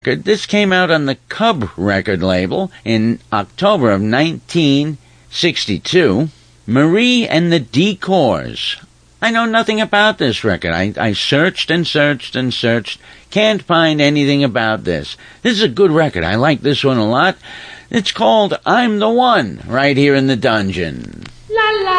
This came out on the Cub record label in October of 1962. Marie and the Decors. I know nothing about this record. I searched and searched and searched. Can't find anything about this. This is a good record. I like this one a lot. It's called I'm the One, right here in the dungeon.